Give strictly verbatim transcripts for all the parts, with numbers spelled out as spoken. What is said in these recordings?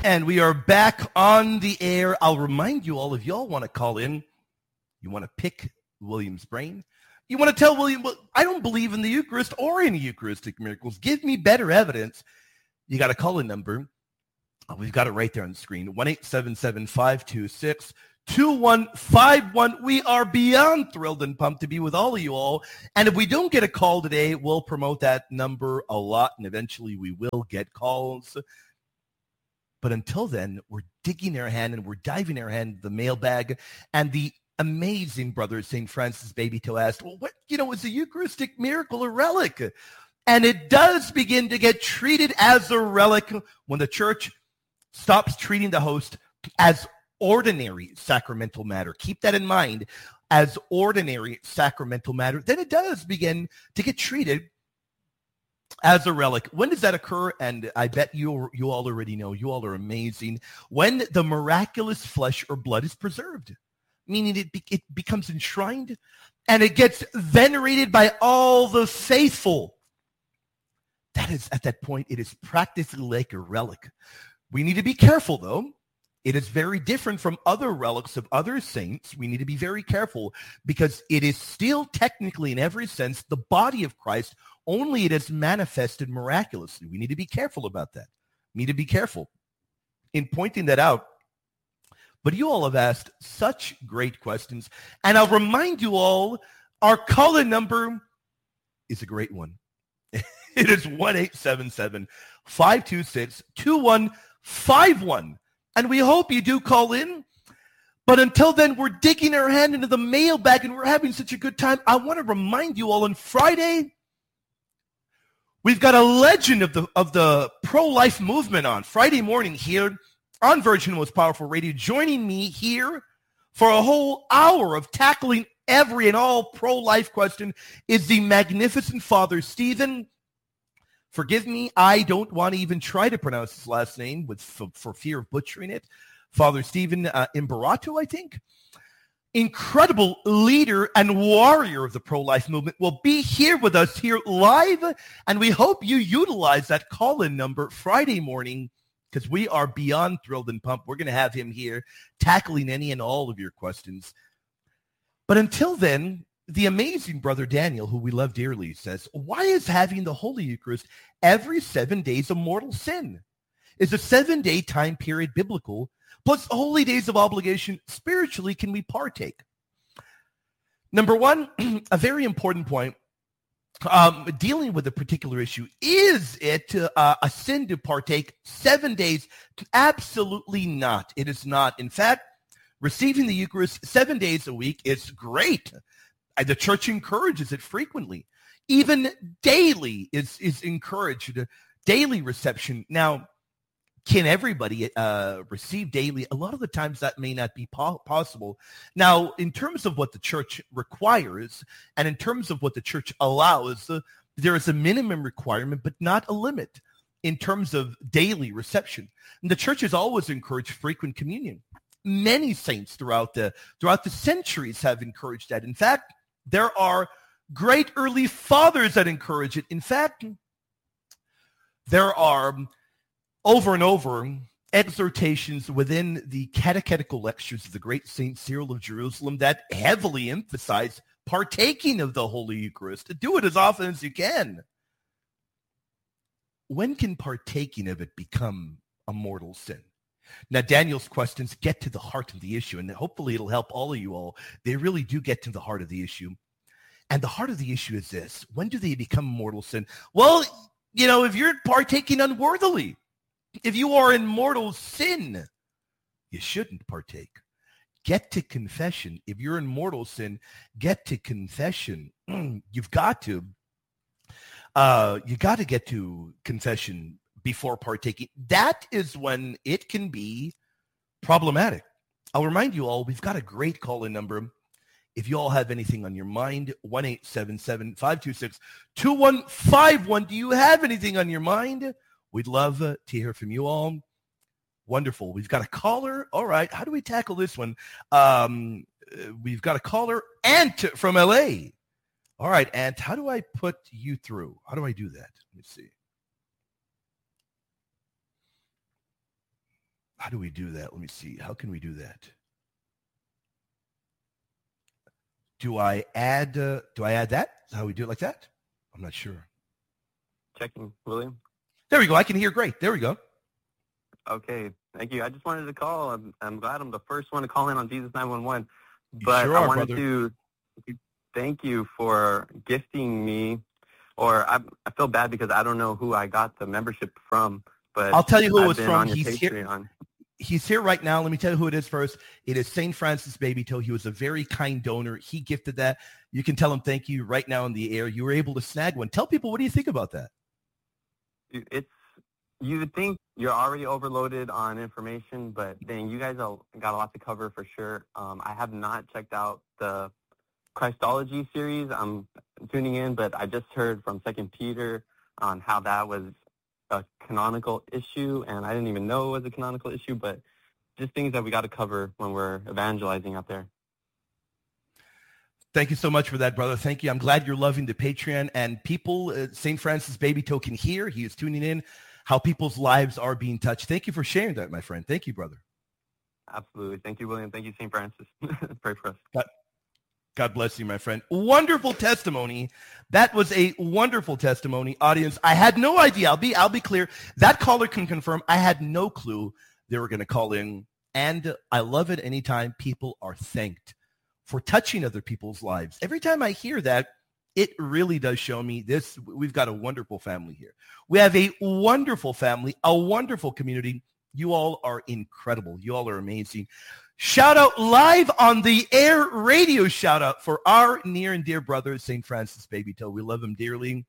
And we are back on the air. I'll remind you all, if y'all want to call in, you want to pick William's brain, you want to tell William, well, I don't believe in the Eucharist or any Eucharistic miracles. Give me better evidence. You got to call a number. Oh, we've got it right there on the screen. one eight seven seven, five two six, two one five one. We are beyond thrilled and pumped to be with all of you all. And if we don't get a call today, we'll promote that number a lot, and eventually we will get calls. But until then, we're digging our hand and we're diving our hand into the mailbag. And the amazing brother Saint Francis Babytoe asked, well, what, you know, is a Eucharistic miracle a relic? And it does begin to get treated as a relic when the church stops treating the host as ordinary sacramental matter. Keep that in mind. As ordinary sacramental matter, then it does begin to get treated as a relic. When does that occur? And I bet you you all already know. You all are amazing. When the miraculous flesh or blood is preserved, meaning it, be, it becomes enshrined and it gets venerated by all the faithful. That is, at that point, it is practically like a relic. We need to be careful, though. It is very different from other relics of other saints. We need to be very careful because it is still technically, in every sense, the body of Christ, only it is manifested miraculously. We need to be careful about that. We need to be careful in pointing that out. But you all have asked such great questions. And I'll remind you all, our call-in number is a great one. It is one eight seven seven, five two six, two one five one. And we hope you do call in. But until then, we're digging our hand into the mailbag and we're having such a good time. I want to remind you all, on Friday, we've got a legend of the of the pro-life movement on Friday morning here on Virgin Most Powerful Radio, joining me here for a whole hour of tackling every and all pro-life question is the magnificent Father Stephen. Forgive me, I don't want to even try to pronounce his last name with for, for fear of butchering it. Father Stephen uh, Imbarato, I think. Incredible leader and warrior of the pro-life movement will be here with us here live, and we hope you utilize that call-in number Friday morning because we are beyond thrilled and pumped. We're going to have him here tackling any and all of your questions. But until then, the amazing Brother Daniel, who we love dearly, says, why is having the Holy Eucharist every seven days a mortal sin? Is a seven-day time period biblical? Plus, holy days of obligation, spiritually, can we partake? Number one, a very important point, um, dealing with a particular issue, is it uh, a sin to partake seven days? Absolutely not. It is not. In fact, receiving the Eucharist seven days a week is great. The church encourages it frequently. Even daily is, is encouraged, daily reception. Now, can everybody uh, receive daily? A lot of the times that may not be po- possible. Now, in terms of what the church requires and in terms of what the church allows, uh, there is a minimum requirement, but not a limit in terms of daily reception. And the church has always encouraged frequent communion. Many saints throughout the throughout the centuries have encouraged that. In fact, there are great early fathers that encourage it. In fact, there are over and over exhortations within the catechetical lectures of the great Saint Cyril of Jerusalem that heavily emphasize partaking of the Holy Eucharist. Do it as often as you can. When can partaking of it become a mortal sin? Now, Daniel's questions get to the heart of the issue, and hopefully it'll help all of you all. They really do get to the heart of the issue. And the heart of the issue is this. When do they become mortal sin? Well, you know, if you're partaking unworthily, if you are in mortal sin, you shouldn't partake. Get to confession. If you're in mortal sin, get to confession. You've got to. Uh, you got to get to confession before partaking. That is when it can be problematic. I'll remind you all, we've got a great call-in number. If you all have anything on your mind, one eight seven seven, five two six, two one five one. Do you have anything on your mind? We'd love uh, to hear from you all. Wonderful. We've got a caller. All right. How do we tackle this one? Um, uh, we've got a caller, Ant from L A. All right, Ant, how do I put you through? How do I do that? Let me see. How do we do that? Let me see. How can we do that? Do I add, uh, do I add that? Is that how we do it like that? I'm not sure. Checking, William. There we go. I can hear great. There we go. Okay, thank you. I just wanted to call. I'm, I'm glad I'm the first one to call in on Jesus nine one one. You But sure I are, wanted brother. to thank you for gifting me, or I, I feel bad because I don't know who I got the membership from, but I'll tell you who I've it was been from. on your He's here. Patreon. He's here right now. Let me tell you who it is first. It is Saint Francis Baby Toe. He was a very kind donor. He gifted that. You can tell him thank you right now in the air. You were able to snag one. Tell people, what do you think about that? It's you would think you're already overloaded on information, but dang, you guys are, got a lot to cover for sure. Um, I have not checked out the Christology series. I'm tuning in, but I just heard from Second Peter on how that was a canonical issue, and I didn't even know it was a canonical issue, but just things that we got to cover when we're evangelizing out there. Thank you so much for that, brother. Thank you. I'm glad you're loving the Patreon, and people, uh, Saint Francis Baby Toe can hear. He is tuning in how people's lives are being touched. Thank you for sharing that, my friend. Thank you, brother. Absolutely. Thank you, William. Thank you, Saint Francis. Pray for us. God, God bless you, my friend. Wonderful testimony. That was a wonderful testimony, audience. I had no idea. I'll be, I'll be clear. That caller can confirm. I had no clue they were going to call in, and I love it anytime people are thanked for touching other people's lives. Every time I hear that, it really does show me this. We've got a wonderful family here. We have a wonderful family, a wonderful community. You all are incredible. You all are amazing. Shout out live on the air radio shout out for our near and dear brother, Saint Francis Baby Toe. We love him dearly.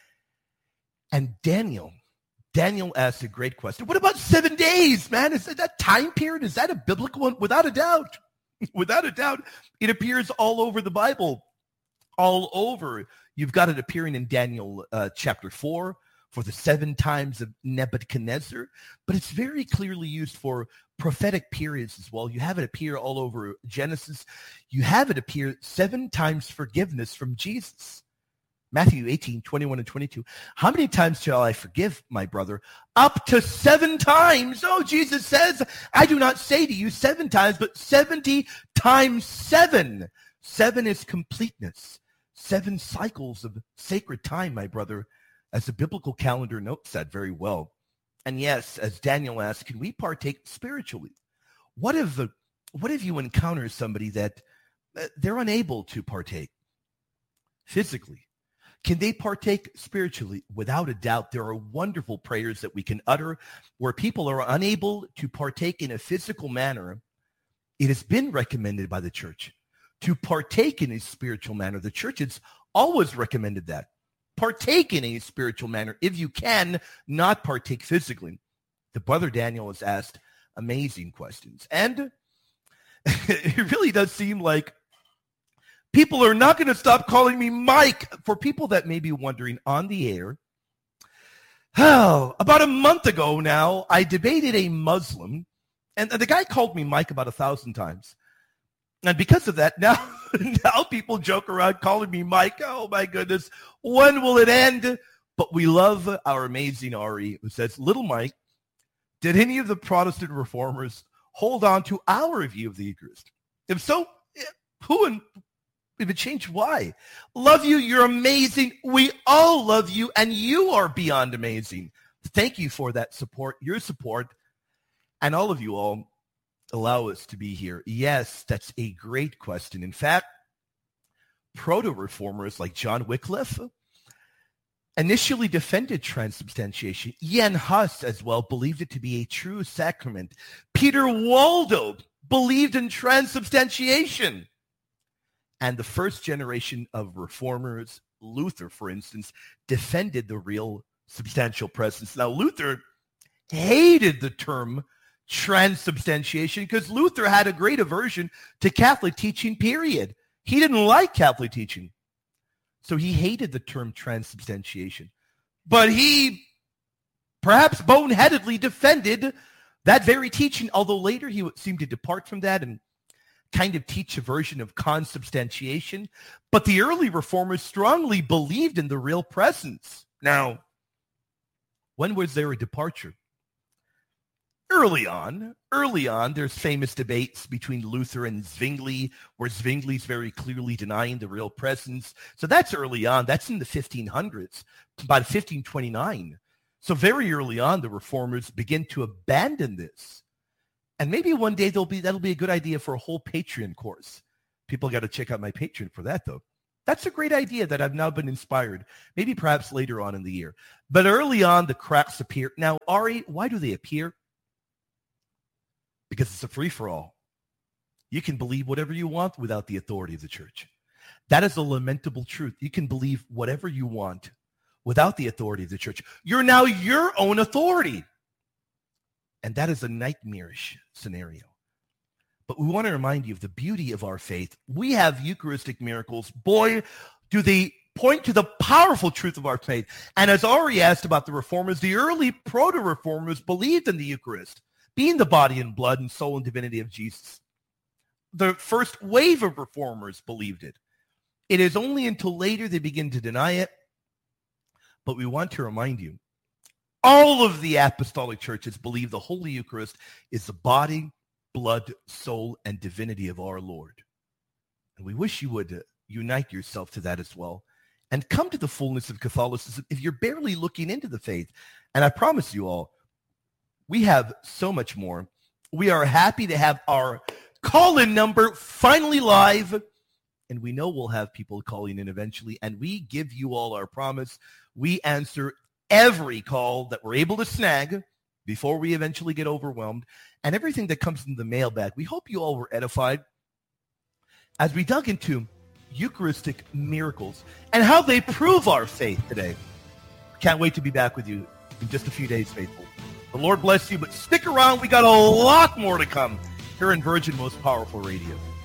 And Daniel, Daniel asked a great question. What about seven days, man? Is that, that time period? Is that a biblical one? Without a doubt. Without a doubt. It appears all over the Bible. All over. You've got it appearing in Daniel uh, chapter four for the seven times of Nebuchadnezzar, but it's very clearly used for prophetic periods as well. You have it appear all over Genesis. You have it appear seven times forgiveness from Jesus. Matthew eighteen, twenty-one and twenty-two. How many times shall I forgive my brother? Up to seven times. Oh, Jesus says, I do not say to you seven times, but seventy times seven. Seven is completeness. Seven cycles of sacred time, my brother, as the biblical calendar notes that very well. And yes, as Daniel asked, can we partake spiritually? What if, the, what if you encounter somebody that uh, they're unable to partake physically? Can they partake spiritually? Without a doubt, there are wonderful prayers that we can utter where people are unable to partake in a physical manner. It has been recommended by the church to partake in a spiritual manner. The church has always recommended that. Partake in a spiritual manner if you can, not partake physically. The brother Daniel has asked amazing questions. And it really does seem like people are not going to stop calling me Mike. For people that may be wondering on the air, oh, about a month ago now, I debated a Muslim, and the guy called me Mike about a thousand times. And because of that, now, now people joke around calling me Mike. Oh, my goodness. When will it end? But we love our amazing Ari, who says, Little Mike, did any of the Protestant reformers hold on to our view of the Eucharist? If so, who and if it changed, why? Love you. You're amazing. We all love you, and you are beyond amazing. Thank you for that support, your support, and all of you all allow us to be here. Yes, that's a great question. In fact, proto-reformers like John Wycliffe initially defended transubstantiation. Ian Huss as well believed it to be a true sacrament. Peter Waldo believed in transubstantiation. And the first generation of reformers, Luther, for instance, defended the real substantial presence. Now, Luther hated the term transubstantiation because Luther had a great aversion to Catholic teaching, period. He didn't like Catholic teaching. So he hated the term transubstantiation. But he perhaps boneheadedly defended that very teaching, although later he seemed to depart from that and kind of teach a version of consubstantiation. But the early reformers strongly believed in the real presence. Now, when was there a departure? early on, early on, there's famous debates between Luther and Zwingli, where Zwingli's very clearly denying the real presence. So that's early on. That's in the fifteen hundreds, by fifteen twenty-nine. So very early on, the reformers begin to abandon this. And maybe one day there'll be that'll be a good idea for a whole Patreon course. People got to check out my Patreon for that, though. That's a great idea that I've now been inspired. Maybe perhaps later on in the year. But early on, the cracks appear. Now, Ari, why do they appear? Because it's a free-for-all. You can believe whatever you want without the authority of the church. That is a lamentable truth. You can believe whatever you want without the authority of the church. You're now your own authority. And that is a nightmarish scenario. But we want to remind you of the beauty of our faith. We have Eucharistic miracles. Boy, do they point to the powerful truth of our faith. And as Ari asked about the reformers, the early proto-reformers believed in the Eucharist, being the body and blood and soul and divinity of Jesus. The first wave of reformers believed it. It is only until later they begin to deny it. But we want to remind you, all of the apostolic churches believe the Holy Eucharist is the body, blood, soul, and divinity of our Lord. And we wish you would uh, unite yourself to that as well and come to the fullness of Catholicism if you're barely looking into the faith. And I promise you all, we have so much more. We are happy to have our call-in number finally live, and we know we'll have people calling in eventually, and we give you all our promise. We answer every call that we're able to snag before we eventually get overwhelmed, and everything that comes in the mailbag. We hope you all were edified as we dug into Eucharistic miracles and how they prove our faith today. Can't wait to be back with you in just a few days, faithful. The Lord bless you, but stick around. We got a lot more to come here in Virgin Most Powerful Radio.